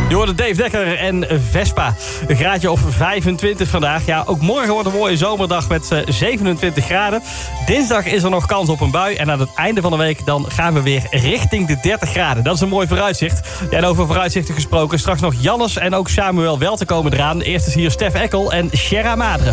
Je hoorde Dave Dekker en Vespa. Een graadje of 25 vandaag. Ja, ook morgen wordt een mooie zomerdag met 27 graden. Dinsdag is er nog kans op een bui. En aan het einde van de week dan gaan we weer richting de 30 graden. Dat is een mooi vooruitzicht. Ja, en over vooruitzichten gesproken. Straks nog Jannes en ook Samuel Welte komen eraan. Eerst is hier Stef Eckel en Sierra Madre.